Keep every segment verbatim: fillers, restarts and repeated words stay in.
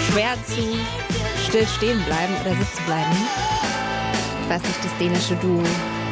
schwer zu still stehen bleiben oder sitzen bleiben. Ich weiß nicht, das dänische Duo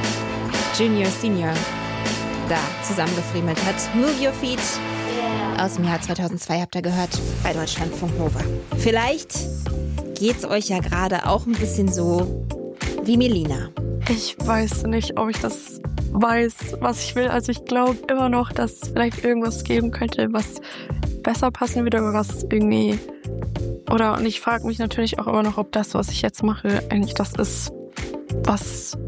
Junior Senior da zusammengefriemelt hat. Move Your Feet aus dem Jahr zweitausendzwei habt ihr gehört bei Deutschlandfunk Nova. Vielleicht geht's euch ja gerade auch ein bisschen so wie Melina. Ich weiß nicht, ob ich das weiß, was ich will. Also ich glaube immer noch, dass es vielleicht irgendwas geben könnte, was besser passen würde, aber was irgendwie... Oder und ich frage mich natürlich auch immer noch, ob das, was ich jetzt mache, eigentlich das ist, was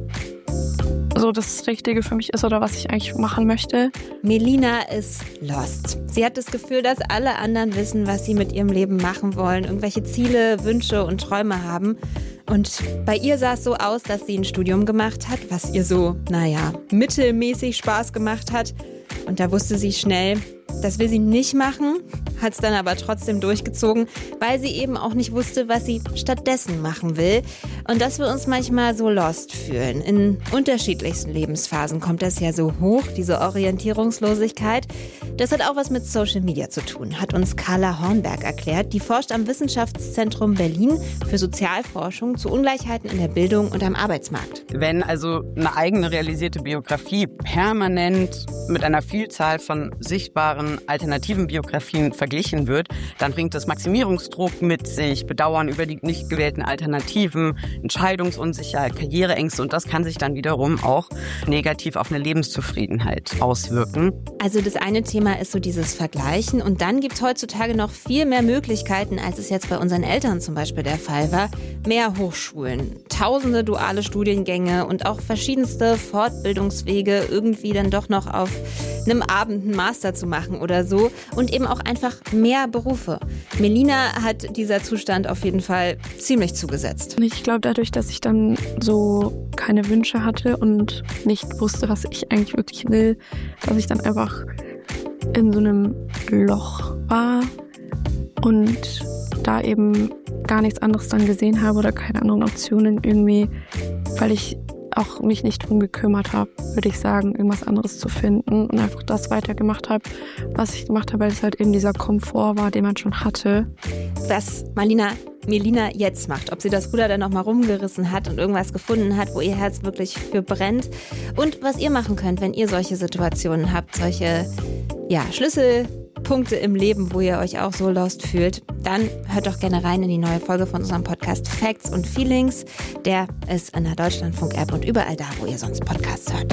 so das Richtige für mich ist oder was ich eigentlich machen möchte. Melina ist lost. Sie hat das Gefühl, dass alle anderen wissen, was sie mit ihrem Leben machen wollen, irgendwelche Ziele, Wünsche und Träume haben. Und bei ihr sah es so aus, dass sie ein Studium gemacht hat, was ihr so, naja, mittelmäßig Spaß gemacht hat. Und da wusste sie schnell, das will sie nicht machen, hat es dann aber trotzdem durchgezogen, weil sie eben auch nicht wusste, was sie stattdessen machen will. Und dass wir uns manchmal so lost fühlen. In unterschiedlichsten Lebensphasen kommt das ja so hoch, diese Orientierungslosigkeit. Das hat auch was mit Social Media zu tun, hat uns Carla Hornberg erklärt. Die forscht am Wissenschaftszentrum Berlin für Sozialforschung zu Ungleichheiten in der Bildung und am Arbeitsmarkt. Wenn also eine eigene realisierte Biografie permanent mit einer Vielzahl von sichtbaren alternativen Biografien verglichen wird, dann bringt das Maximierungsdruck mit sich, Bedauern über die nicht gewählten Alternativen, Entscheidungsunsicherheit, Karriereängste und das kann sich dann wiederum auch negativ auf eine Lebenszufriedenheit auswirken. Also das eine Thema ist so dieses Vergleichen und dann gibt es heutzutage noch viel mehr Möglichkeiten, als es jetzt bei unseren Eltern zum Beispiel der Fall war. Mehr Hochschulen, tausende duale Studiengänge und auch verschiedenste Fortbildungswege, irgendwie dann doch noch auf einem Abend einen Master zu machen oder so und eben auch einfach mehr Berufe. Melina hat dieser Zustand auf jeden Fall ziemlich zugesetzt. Und ich glaube, dadurch, dass ich dann so keine Wünsche hatte und nicht wusste, was ich eigentlich wirklich will, dass ich dann einfach in so einem Loch war und da eben gar nichts anderes dann gesehen habe oder keine anderen Optionen irgendwie, weil ich auch mich nicht drum gekümmert habe, würde ich sagen, irgendwas anderes zu finden und einfach das weitergemacht habe, was ich gemacht habe, weil es halt eben dieser Komfort war, den man schon hatte. Was Marlina Melina jetzt macht, ob sie das Ruder dann nochmal rumgerissen hat und irgendwas gefunden hat, wo ihr Herz wirklich für brennt und was ihr machen könnt, wenn ihr solche Situationen habt, solche ja, Schlüsselpunkte im Leben, wo ihr euch auch so lost fühlt, dann hört doch gerne rein in die neue Folge von unserem Podcast Facts und Feelings. Der ist in der Deutschlandfunk-App und überall da, wo ihr sonst Podcasts hört.